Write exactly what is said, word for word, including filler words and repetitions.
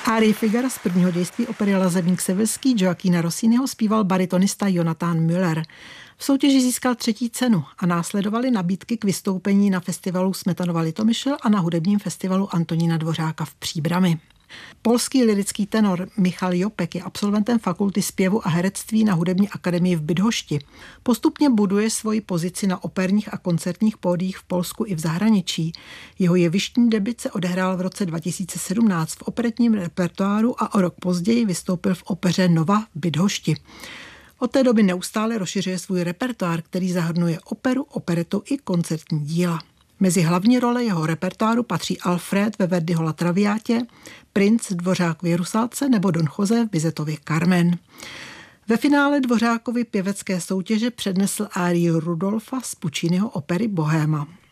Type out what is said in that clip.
Árii Figara z prvního dějství opery Lazebník severský Gioacchina Rossiniho zpíval baritonista Jonathan Müller. V soutěži získal třetí cenu a následovaly nabídky k vystoupení na festivalu Smetanova Litomyšl a na hudebním festivalu Antonína Dvořáka v Příbrami. Polský lyrický tenor Michal Jopek je absolventem fakulty zpěvu a herectví na hudební akademii v Bydhošti. Postupně buduje svoji pozici na operních a koncertních pódiích v Polsku i v zahraničí. Jeho jevištní debut se odehrál v roce dva tisíce sedmnáct v operetním repertoáru a o rok později vystoupil v opeře Nova v Bydhošti. Od té doby neustále rozšiřuje svůj repertoár, který zahrnuje operu, operetu i koncertní díla. Mezi hlavní role jeho repertoáru patří Alfred ve Verdiho La Traviatě, Princ Dvořák v Jerusalce nebo Don José v Bizetově Carmen. Ve finále Dvořákovy pěvecké soutěže přednesl árii Rudolfa z Pucciniho opery Bohéma.